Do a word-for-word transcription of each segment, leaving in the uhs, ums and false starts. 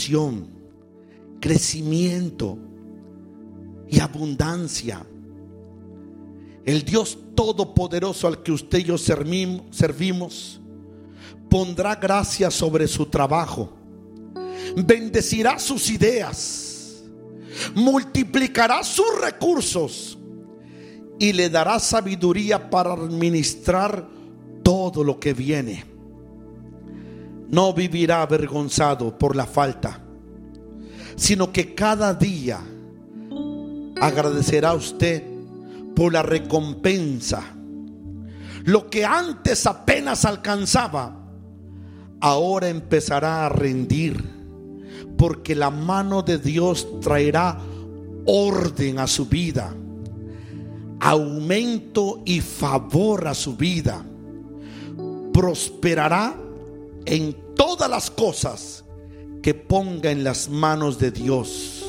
bendición, crecimiento y abundancia. El Dios Todopoderoso al que usted y yo servimos pondrá gracia sobre su trabajo, bendecirá sus ideas, multiplicará sus recursos y le dará sabiduría para administrar todo lo que viene. No vivirá avergonzado por la falta, sino que cada día agradecerá a usted por la recompensa. Lo que antes apenas alcanzaba, ahora empezará a rendir, porque la mano de Dios traerá orden a su vida, aumento y favor a su vida. Prosperará en todas las cosas que ponga en las manos de Dios.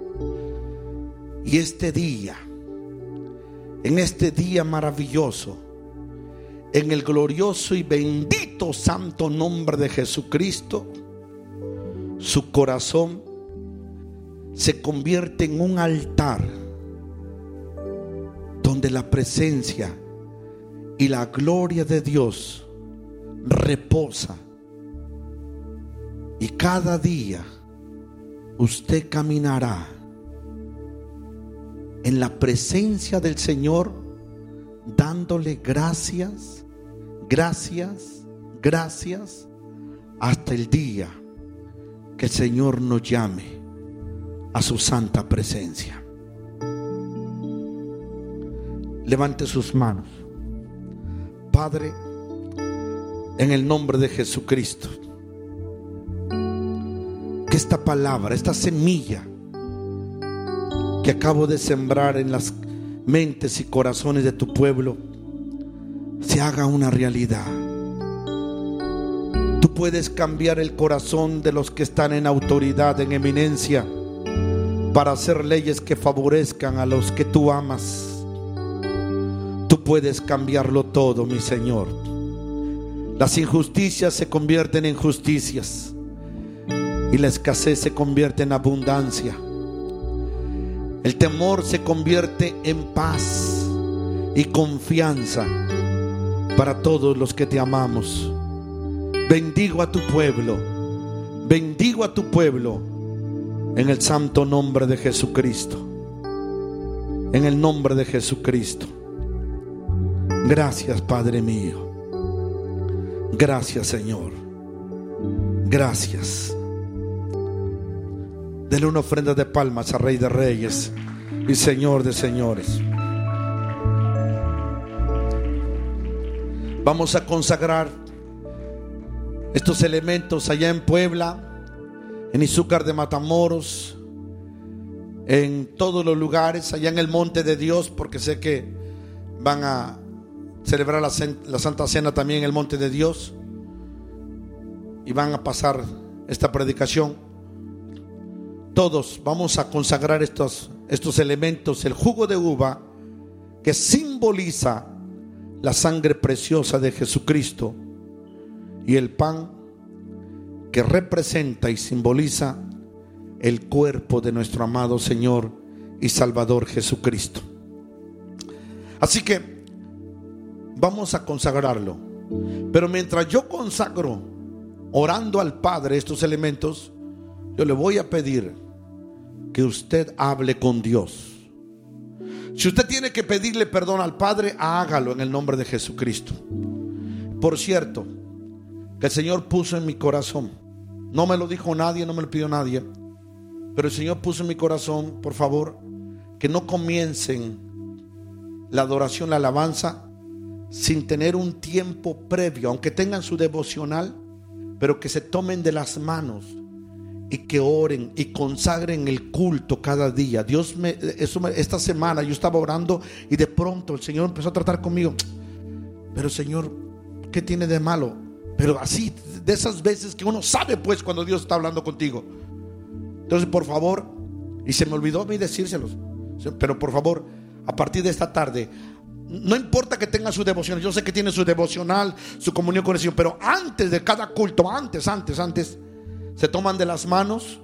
Y este día, en este día maravilloso, en el glorioso y bendito santo nombre de Jesucristo, su corazón se convierte en un altar donde la presencia y la gloria de Dios reposa. Y cada día usted caminará en la presencia del Señor, dándole gracias, gracias, gracias, hasta el día que el Señor nos llame a su santa presencia. Levante sus manos. Padre, en el nombre de Jesucristo, que esta palabra, esta semilla que acabo de sembrar en las mentes y corazones de tu pueblo se haga una realidad. Tú puedes cambiar el corazón de los que están en autoridad, en eminencia, para hacer leyes que favorezcan a los que tú amas. Tú puedes cambiarlo todo, mi Señor. Las injusticias se convierten en justicias y la escasez se convierte en abundancia. El temor se convierte en paz y confianza para todos los que te amamos. Bendigo a tu pueblo, bendigo a tu pueblo en el santo nombre de Jesucristo. En el nombre de Jesucristo. Gracias, Padre mío. Gracias, Señor. Gracias. Denle una ofrenda de palmas a Rey de Reyes y Señor de Señores. Vamos a consagrar estos elementos allá en Puebla, en Izúcar de Matamoros, en todos los lugares, allá en el Monte de Dios, porque sé que van a celebrar la, la Santa Cena también en el Monte de Dios y van a pasar esta predicación. Todos vamos a consagrar estos, estos elementos. El jugo de uva, que simboliza la sangre preciosa de Jesucristo, y el pan, que representa y simboliza el cuerpo de nuestro amado Señor y Salvador Jesucristo. Así que vamos a consagrarlo. Pero mientras yo consagro, orando al Padre, estos elementos, yo le voy a pedir que usted hable con Dios. Si usted tiene que pedirle perdón al Padre, hágalo en el nombre de Jesucristo. Por cierto, que el Señor puso en mi corazón, no me lo dijo nadie, no me lo pidió nadie, pero el Señor puso en mi corazón, por favor, que no comiencen la adoración, la alabanza, sin tener un tiempo previo, aunque tengan su devocional, pero que se tomen de las manos y que oren y consagren el culto cada día. Dios me, eso me, esta semana yo estaba orando y de pronto el Señor empezó a tratar conmigo. Pero Señor, ¿qué tiene de malo? Pero así, de esas veces que uno sabe pues cuando Dios está hablando contigo. Entonces, por favor, y se me olvidó a mí decírselos, pero por favor, a partir de esta tarde, no importa que tenga su devoción, yo sé que tiene su devocional, su comunión con el Señor, pero antes de cada culto, antes, antes, antes, se toman de las manos